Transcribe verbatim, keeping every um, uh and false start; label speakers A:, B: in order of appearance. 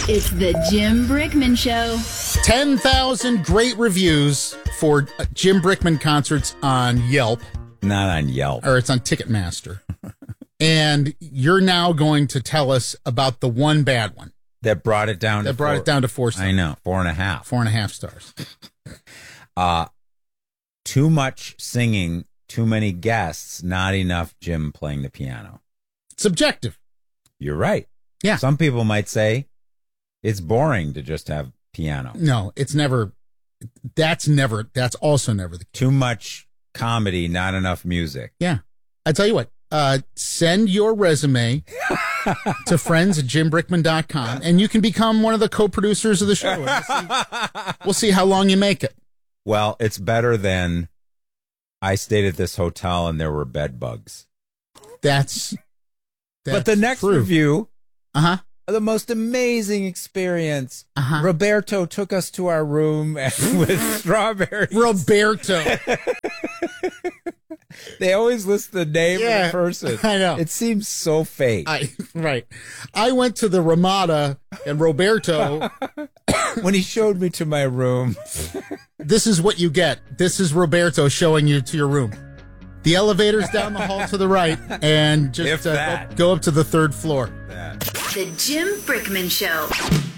A: It's the Jim Brickman Show.
B: ten thousand great reviews for Jim Brickman concerts on Yelp.
C: Not on Yelp.
B: Or it's on Ticketmaster. And you're now going to tell us about the one bad one.
C: That brought it down
B: that
C: to
B: brought
C: four.
B: it down to four stars.
C: I know. Four and a half.
B: Four and a half stars.
C: Uh, too much singing, too many guests, not enough Jim playing the piano.
B: Subjective.
C: You're right.
B: Yeah.
C: Some people might say it's boring to just have piano.
B: No, it's never. That's never. That's also never the case.
C: Too much comedy, not enough music.
B: Yeah. I tell you what, uh, send your resume to friends at jim brickman dot com and you can become one of the co-producers of the show. We'll see, we'll see how long you make it.
C: Well, it's better than I stayed at this hotel and there were bed bugs.
B: That's, that's
C: but the next
B: true.
C: review,
B: uh-huh.
C: the most amazing experience.
B: Uh-huh.
C: Roberto took us to our room with strawberries.
B: Roberto.
C: They always list the name
B: Yeah,
C: of the person.
B: I know.
C: It seems so fake.
B: I, right. I went to the Ramada and Roberto.
C: When he showed me to my room.
B: This is what you get. This is Roberto showing you to your room. The elevator's down the hall to the right and just uh, go, go up to the third floor.
C: That.
A: The Jim Brickman Show.